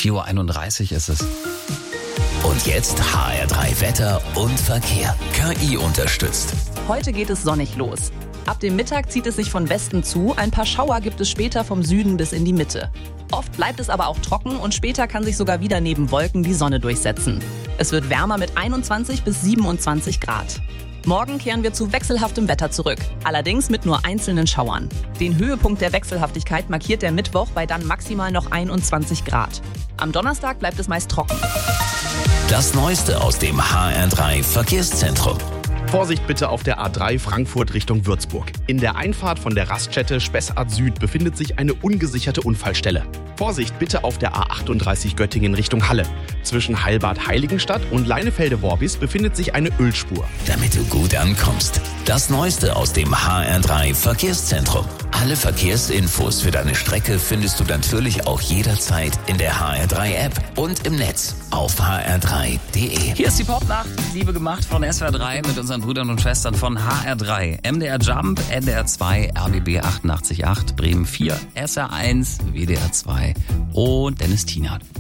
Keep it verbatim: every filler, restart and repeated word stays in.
vier Uhr einunddreißig ist es. Und jetzt H R drei Wetter und Verkehr. K I unterstützt. Heute geht es sonnig los. Ab dem Mittag zieht es sich von Westen zu. Ein paar Schauer gibt es später vom Süden bis in die Mitte. Oft bleibt es aber auch trocken und später kann sich sogar wieder neben Wolken die Sonne durchsetzen. Es wird wärmer mit einundzwanzig bis siebenundzwanzig Grad. Morgen kehren wir zu wechselhaftem Wetter zurück, allerdings mit nur einzelnen Schauern. Den Höhepunkt der Wechselhaftigkeit markiert der Mittwoch bei dann maximal noch einundzwanzig Grad. Am Donnerstag bleibt es meist trocken. Das Neueste aus dem H R drei Verkehrszentrum. Vorsicht bitte auf der A drei Frankfurt Richtung Würzburg. In der Einfahrt von der Raststätte Spessart Süd befindet sich eine ungesicherte Unfallstelle. Vorsicht bitte auf der A achtunddreißig Göttingen Richtung Halle. Zwischen Heilbad Heiligenstadt und Leinefelde-Worbis befindet sich eine Ölspur. Damit du gut ankommst. Das Neueste aus dem H R drei Verkehrszentrum. Alle Verkehrsinfos für deine Strecke findest du natürlich auch jederzeit in der H R drei App und im Netz auf h r drei punkt d e. Hier ist die Popnacht, Liebe gemacht von S W R drei mit unseren Brüdern und Schwestern von H R drei. M D R Jump, N D R zwei, R B B achtundachtzig Komma acht, Bremen vier, S R eins, W D R zwei und Dennis Tienert.